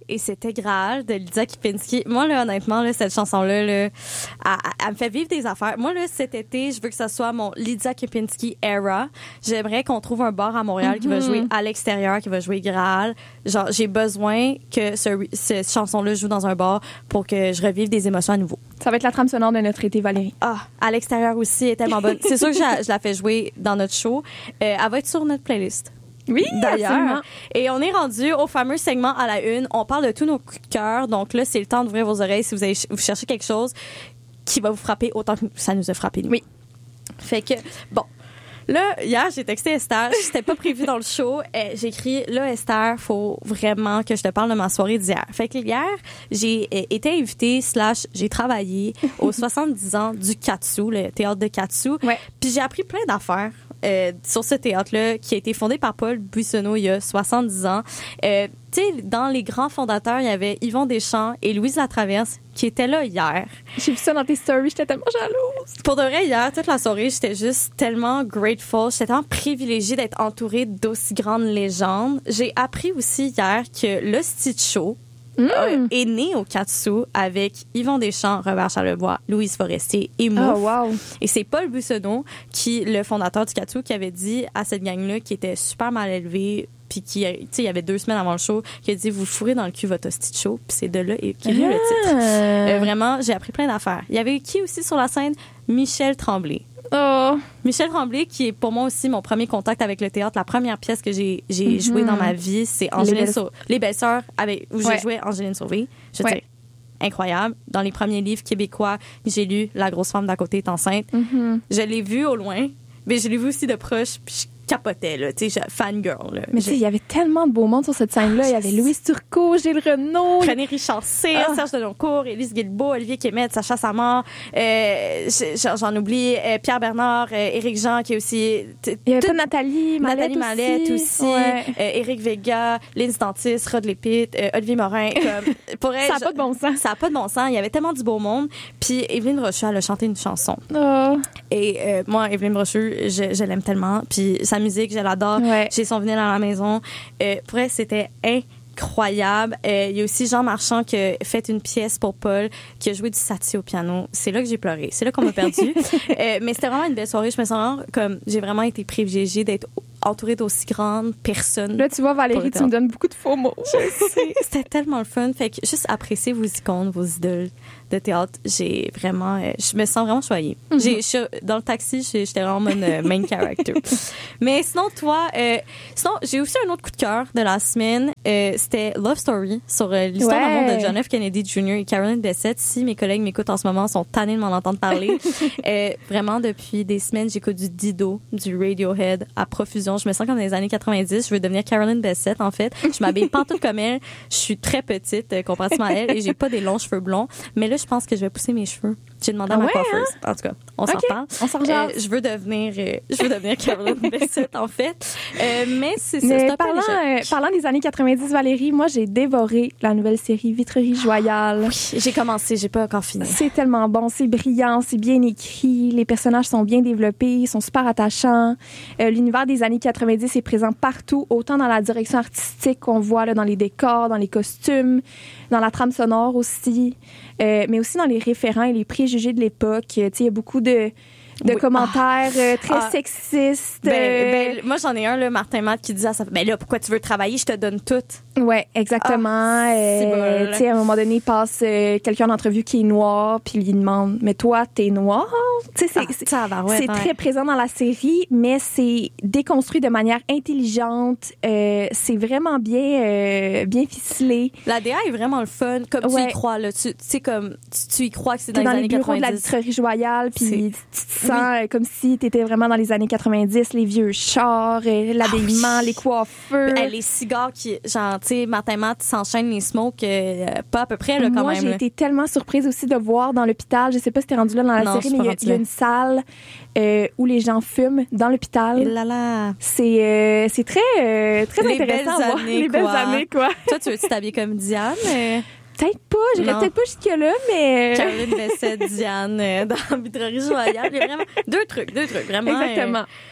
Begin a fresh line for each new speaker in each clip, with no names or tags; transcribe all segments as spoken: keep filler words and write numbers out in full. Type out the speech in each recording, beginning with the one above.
et c'était Graal de Lydia Kipinski. Moi, là, honnêtement, là, cette chanson-là, là, elle, elle me fait vivre des affaires. Moi, là, cet été, je veux que ça soit mon Lydia Kipinski era. J'aimerais qu'on trouve un bar à Montréal mm-hmm. qui va jouer à l'extérieur, qui va jouer Graal. Genre, j'ai besoin que ce, cette chanson-là joue dans un bar pour que je revive des émotions à nouveau.
Ça va être la trame sonore de notre été, Valérie.
Ah, à l'extérieur aussi, elle est tellement bonne. C'est sûr que je, je la fais jouer dans notre show. Euh, elle va être sur notre playlist.
Oui,
d'ailleurs.
Absolument.
Et on est rendu au fameux segment à la une. On parle de tous nos coups de cœur. Donc là, c'est le temps d'ouvrir vos oreilles si vous, avez, vous cherchez quelque chose qui va vous frapper autant que ça nous a frappé. Nous.
Oui.
Fait que, bon. Là, hier, j'ai texté Esther. C'était pas prévu dans le show. Euh, j'ai écrit, là, Esther, faut vraiment que je te parle de ma soirée d'hier. Fait que hier, j'ai euh, été invitée slash j'ai travaillé aux soixante-dix ans du Katsu, le théâtre de Katsu.
Ouais.
Puis j'ai appris plein d'affaires. Euh, sur ce théâtre-là, qui a été fondé par Paul Buissonneau il y a soixante-dix ans. Euh, tu sais, dans les grands fondateurs, il y avait Yvon Deschamps et Louise Latraverse qui étaient là hier.
J'ai vu ça dans tes stories, j'étais tellement jalouse.
Pour de vrai, hier, toute la soirée, j'étais juste tellement grateful, j'étais tellement privilégiée d'être entourée d'aussi grandes légendes. J'ai appris aussi hier que le Stitch Show Mm. Euh, est né au Katsu avec Yvon Deschamps, Robert Charlevoix, Louise Forestier et Mouf.
Oh, wow.
Et c'est Paul Buissonneau, qui, le fondateur du Katsu, qui avait dit à cette gang-là qui était super mal élevée, puis qui, tu sais, il y avait deux semaines avant le show, qui a dit vous fourrez dans le cul votre hostie de show, puis c'est de là qu'est venu ah. le titre. Euh, vraiment, j'ai appris plein d'affaires. Il y avait qui aussi sur la scène? Michel Tremblay.
Oh.
Michel Tremblay, qui est pour moi aussi mon premier contact avec le théâtre. La première pièce que j'ai, j'ai mm-hmm. jouée dans ma vie, c'est Angéline Les, Sau- Les Belles-Sœurs, avec, où ouais. j'ai joué Angéline Sauvé. Je ouais. dirais, incroyable. Dans les premiers livres québécois que j'ai lus, La grosse femme d'à côté est enceinte. Mm-hmm. Je l'ai vue au loin, mais je l'ai vue aussi de proche, puis je capotais, là, tu sais, fangirl, là.
Mais tu sais, il y avait tellement de beau monde sur cette scène-là. Il y avait Louise Turcot, Gilles Renaud.
René Richard-Cyr, ah. Serge Deloncourt, Élise Guilbeault, Olivier Kémette, Sacha Samar, euh, j'en oublie, euh, Pierre Bernard, euh, Éric Jean, qui est aussi...
T- il y avait tout, Nathalie Mallette
Nathalie Mallette aussi, aussi
ouais.
euh, Éric Vega, Lynn Stantis, Rod Lépite, euh, Olivier Morin. Comme, pour elle,
ça n'a pas de bon sens.
Ça n'a pas de bon sens. Il y avait tellement du beau monde. Puis Évelyne Rocheux, elle a chanté une chanson.
Oh.
Et euh, moi, Évelyne Rocheux, je, je l'aime tellement. Puis sa musique, je l'adore. Ouais. J'ai son vinyle à la maison. Euh, pour elle, c'était incroyable. Euh, il y a aussi Jean Marchand qui a fait une pièce pour Paul, qui a joué du Satie au piano. C'est là que j'ai pleuré. C'est là qu'on m'a perdu. euh, mais c'était vraiment une belle soirée. Je me sens comme j'ai vraiment été privilégiée d'être entourée d'aussi grandes personnes.
Là, tu vois, Valérie, tu me donnes beaucoup de faux mots.
Je sais. C'était tellement le fun. Fait que juste apprécier vos icônes, vos idoles de théâtre. J'ai vraiment... Euh, je me sens vraiment choyée. Mm-hmm. J'ai, je, dans le taxi, j'étais vraiment mon euh, main character. Mais sinon, toi... Euh, sinon, j'ai aussi un autre coup de cœur de la semaine. Euh, c'était Love Story sur euh, l'histoire ouais. d'amour de John F. Kennedy junior et Caroline Bessette. Si mes collègues m'écoutent en ce moment, sont tannés de m'en entendre parler. euh, vraiment, depuis des semaines, j'écoute du Dido, du Radiohead à profusion. Je me sens comme dans les années quatre-vingt-dix. Je veux devenir Caroline Bessette, en fait. Je m'habille pas tout comme elle. Je suis très petite euh, comparativement à elle et j'ai pas des longs cheveux blonds. Mais là, je pense que je vais pousser mes cheveux. J'ai demandé à
ah
ma
ouais,
coiffeuse.
Hein?
En tout cas, on
okay.
s'en parle.
On s'en regarde.
Euh, je veux devenir, euh, je veux devenir Caroline Bessette, en fait. Euh, mais c'est ça.
Mais
c'est
parlant, euh, parlant des années quatre-vingt-dix, Valérie, moi, j'ai dévoré la nouvelle série Vitrerie Joyale.
Oui, j'ai commencé, j'ai pas encore fini.
C'est tellement bon, c'est brillant, c'est bien écrit, les personnages sont bien développés, ils sont super attachants. Euh, l'univers des années quatre-vingt-dix est présent partout, autant dans la direction artistique qu'on voit là, dans les décors, dans les costumes, dans la trame sonore aussi, euh, mais aussi dans les référents et les préjugés de l'époque. Tu sais, il y a beaucoup de de oui. commentaires euh, très ah. sexistes.
Ben, ben, moi, j'en ai un, là, Martin Matt, qui disait à sa femme, ben là, pourquoi tu veux travailler? Je te donne tout.
Ouais, exactement. Ah, euh, tu sais, à un moment donné, il passe euh, quelqu'un d'entrevue qui est noir, puis il lui demande, mais toi, t'es noir? Tu sais, c'est,
ah,
c'est,
ça, bah ouais,
c'est
ouais.
très présent dans la série, mais c'est déconstruit de manière intelligente. Euh, c'est vraiment bien, euh, bien ficelé.
La D A est vraiment le fun, comme ouais. tu y crois, là. Tu sais, comme, tu, tu y crois que c'est dans,
dans
les,
les
années
quatre-vingt-dix. Dans les bureaux de la Vitrerie Joyale, puis tu te sens oui. comme si t'étais vraiment dans les années quatre-vingt-dix, les vieux chars, l'habillement, ah oui. les coiffeurs.
Euh, les cigares qui, genre, tu sais, Martin Matt s'enchaîne les smokes, euh, pas à peu près, là, quand
Moi,
même.
Moi, j'ai
là.
été tellement surprise aussi de voir dans l'hôpital, je sais pas si t'es rendu là dans la
non,
série, mais il y, y a une salle euh, où les gens fument dans l'hôpital.
Et là là.
C'est, euh, c'est très, euh, très
les
intéressant
belles
à voir.
Années,
les belles
quoi.
années, quoi.
Toi, tu veux-tu t'habiller comme Diane? Euh...
Peut-être pas, j'irais peut-être pas jusque-là, mais...
Caroline Bessette, Diane, euh, dans Vitrerie Joyale. Il y a vraiment deux trucs, deux trucs, vraiment.
Exactement.
Euh,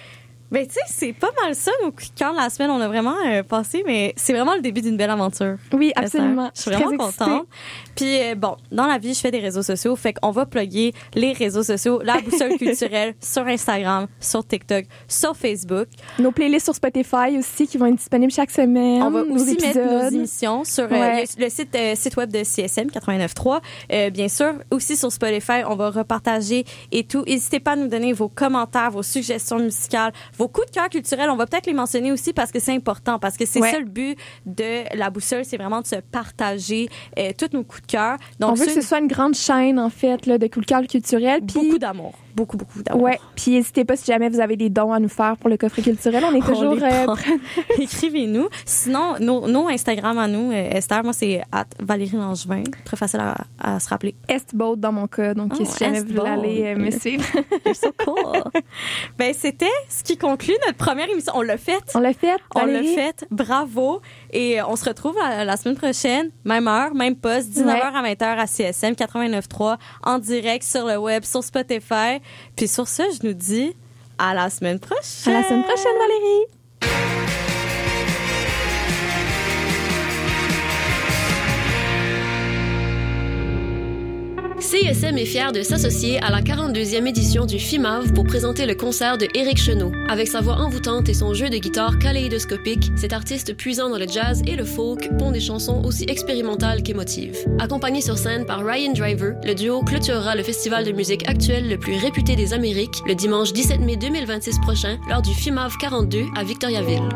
Ben, tu sais, c'est pas mal ça, nos coups de cœur de la semaine. On a vraiment euh, passé, mais c'est vraiment le début d'une belle aventure.
Oui, absolument.
Je suis vraiment contente. Puis, euh, bon, dans la vie, je fais des réseaux sociaux. Fait qu'on va plugger les réseaux sociaux, la boussole culturelle sur Instagram, sur TikTok, sur Facebook.
Nos playlists sur Spotify aussi qui vont être disponibles chaque semaine.
On va
nos
aussi
épisodes.
mettre nos émissions sur
Ouais.
euh, le site, euh, site web de C S M quatre-vingt-neuf trois. Euh, bien sûr, aussi sur Spotify, on va repartager et tout. N'hésitez pas à nous donner vos commentaires, vos suggestions musicales, vos coups de cœur culturels. On va peut-être les mentionner aussi parce que c'est important, parce que c'est
Ouais.
ça le but de la boussole, c'est vraiment de se partager euh, tous nos coups de cœur. Donc,
On veut que ce soit une grande chaîne, en fait, là, de coups de cœur culturel. Puis,
beaucoup d'amour. Beaucoup, beaucoup d'amour.
ouais. Puis, n'hésitez pas si jamais vous avez des dons à nous faire pour le coffret culturel. On est
On
toujours.
les
euh,
prend. Écrivez-nous. Sinon, nos, nos Instagram à nous, euh, Esther, moi, c'est at Valérie Langevin. Très facile à, à se rappeler.
Estboat dans mon cas. Donc,
Oh,
si jamais vous
Estboat.
allez euh, me suivre.
You're so cool. Ben, c'était ce qui conclut notre première émission. On l'a fait.
On l'a fait.
On l'a
Valérie?
fait. Bravo. Et on se retrouve la, la semaine prochaine. Même heure, même poste. dix-neuf heures à vingt heures à C S M quatre-vingt-neuf trois. En direct sur le web, sur Spotify. Puis sur ce, je nous dis à la semaine prochaine.
À la semaine prochaine, Valérie.
C S M est fier de s'associer à la quarante-deuxième édition du FIMAV pour présenter le concert de Éric Chenot. Avec sa voix envoûtante et son jeu de guitare kaléidoscopique, cet artiste puisant dans le jazz et le folk pond des chansons aussi expérimentales qu'émotives. Accompagné sur scène par Ryan Driver, le duo clôturera le festival de musique actuel le plus réputé des Amériques le dimanche dix-sept mai deux mille vingt-six prochain lors du FIMAV quarante-deux à Victoriaville.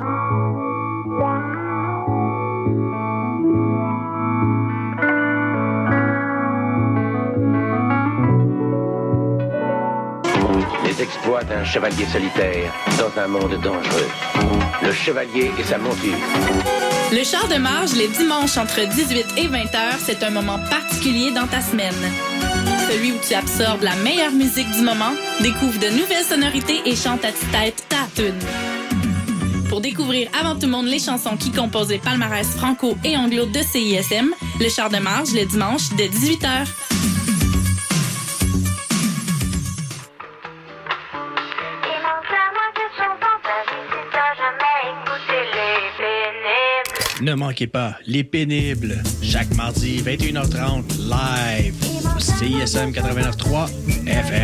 Les exploits d'un chevalier solitaire dans un monde dangereux. Le chevalier et sa monture.
Le char de marge, les dimanches entre dix-huit et vingt heures, c'est un moment particulier dans ta semaine. Celui où tu absorbes la meilleure musique du moment, découvre de nouvelles sonorités et chante à tue-tête ta tune. Pour découvrir avant tout le monde les chansons qui composent les palmarès franco et anglo de C I S M, le char de marge, le dimanche, dès dix-huit heures.
Ne manquez pas Les Pénibles, chaque mardi vingt et une heures trente, live, C I S M quatre-vingt-neuf trois F M.